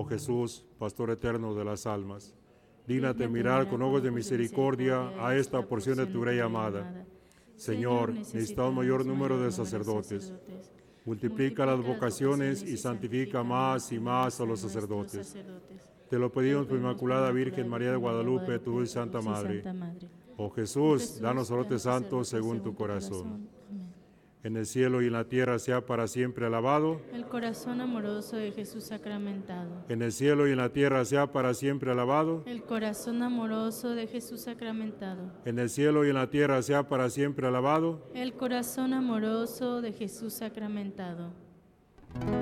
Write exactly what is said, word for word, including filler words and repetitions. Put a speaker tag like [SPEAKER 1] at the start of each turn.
[SPEAKER 1] Oh Jesús, pastor eterno de las almas, dígnate mirar con ojos de misericordia a esta porción de tu grey amada. Señor, necesita un mayor número de sacerdotes. Multiplica las vocaciones y santifica más y más a los sacerdotes. Te lo pedimos por Inmaculada Virgen María de Guadalupe, tu dulce Santa Madre. Oh Jesús, danos sacerdotes santos según tu corazón. En el cielo y en la tierra sea para siempre alabado
[SPEAKER 2] el corazón amoroso de Jesús sacramentado.
[SPEAKER 1] En el cielo y en la tierra sea para siempre alabado
[SPEAKER 2] El corazón amoroso de Jesús sacramentado.
[SPEAKER 1] En el cielo y en la tierra sea para siempre alabado
[SPEAKER 2] El corazón amoroso de Jesús sacramentado.